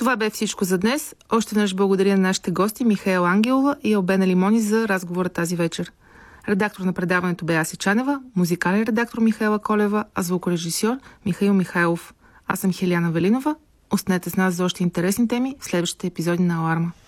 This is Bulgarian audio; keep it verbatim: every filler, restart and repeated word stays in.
Това бе всичко за днес. Още веднъж благодаря на нашите гости Михаела Ангелова и Албена Лимони за разговора тази вечер. Редактор на предаването бе Аси Чанева, музикален редактор Михаела Колева, а звукорежисьор Михаил Михайлов. Аз съм Хиляна Велинова. Останете с нас за още интересни теми в следващите епизоди на Аларма.